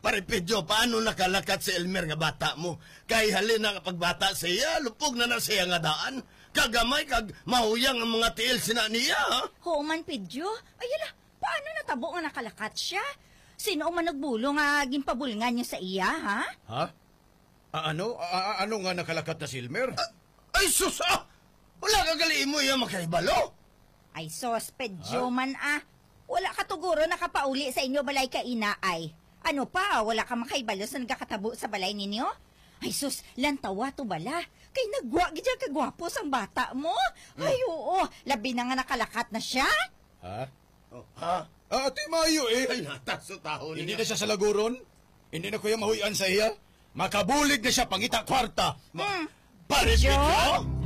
Pare Pedyo, paano nakalakat si Elmer nga bata mo? Kay halin na kapag bata siya, lupog na siya nga daan. Kagamay, kag mahuyang ang mga tiil sina niya, ha? Human, Pedyo. Ayala, paano natabo nga nakalakat siya? Sino man nagbulong nga ginpabulngan niyo sa iya, ha? Ha? Ano nga nakalakat na si Elmer? Ay, sus, ah! Wala ka galiin mo yung makaibalo. Ay, sos, Pedyo man, Wala ka tuguro nakapauli sa inyo balay ka inaay. Ano pa, wala ka makaibalo sa nagkakatabo sa balay ninyo? Ay, sus, lantawa to bala. Kay nagwa, gidyan kagwapo sang bata mo. Ay, oo, labi na nga nakalakat na siya. Ha? Oh, ha? Ate Mayo Ay, natas sa tao Hindi niya. na siya sa laguron? Hindi na kuya mahuyan sa iya? Makabulig na siya pangita kwarta. Pare Pedyo? Pedyo?